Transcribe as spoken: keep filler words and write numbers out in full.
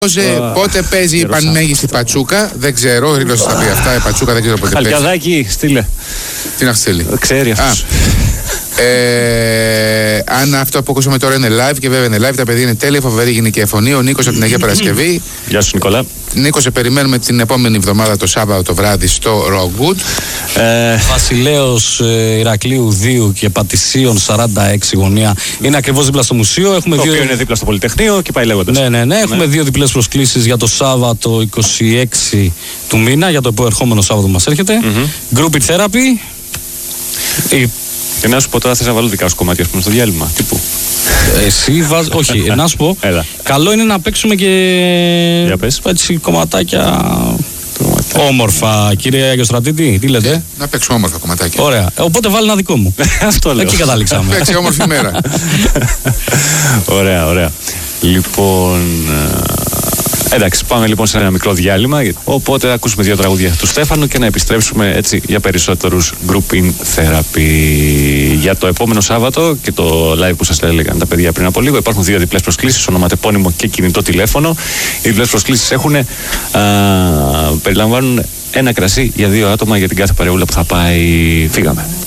Uh, πότε παίζει η πανμέγιστη Πατσούκα, δεν ξέρω, ο Ρίλος θα πει αυτά, η Πατσούκα δεν ξέρω πότε παίζει. Χαλκιαδάκι, στείλε. Τι να στείλει. Ξέρει αυτός. Ε, αν αυτό που ακούσαμε τώρα είναι live, και βέβαια είναι live, τα παιδιά είναι τέλεια, φοβερή γυναικεία φωνή. Ο Νίκος από την Αγία Παρασκευή. Γεια σου, Νικόλα. Νίκο, σε περιμένουμε την επόμενη εβδομάδα το Σάββατο το βράδυ στο Rock Good. Ε, Βασιλέως ε, Ηρακλείου δύο και Πατησίων σαράντα έξι γωνία. Είναι ακριβώς δίπλα στο μουσείο. Έχουμε το δύο... οποίο είναι δίπλα στο Πολυτεχνείο και πάει λέγοντας. Ναι, ναι, ναι. Έχουμε ναι. δύο διπλές προσκλήσεις για το Σάββατο είκοσι έξι του μήνα, για το επόμενο Σάββατο που μας έρχεται. Mm-hmm. Group It Therapy. Η... Και να σου πω τώρα, θες να βάλω δικά σου κομμάτια στο διάλειμμα. Τύπου. Εσύ βάζ... Όχι, να σου πω. Έλα. Καλό είναι να παίξουμε και έτσι κομματάκια όμορφα. Κύριε Αγιοστρατήτη, τι λέτε. Ε, να παίξουμε όμορφα κομματάκια. Ωραία. Οπότε βάλει ένα δικό μου. Αυτό λέω. Εκεί καταλήξαμε. Παίξει όμορφη μέρα. Ωραία, ωραία. Λοιπόν. Εντάξει, πάμε λοιπόν σε ένα μικρό διάλειμμα. Οπότε θα ακούσουμε δύο τραγούδια του Στέφανου και να επιστρέψουμε έτσι για περισσότερους Grouping Therapy. Για το επόμενο Σάββατο και το live που σας έλεγαν τα παιδιά πριν από λίγο, υπάρχουν δύο διπλές προσκλήσεις, ονοματεπώνυμο και κινητό τηλέφωνο. Οι διπλές προσκλήσεις έχουν, α, περιλαμβάνουν ένα κρασί για δύο άτομα για την κάθε παρεούλα που θα πάει. Φύγαμε.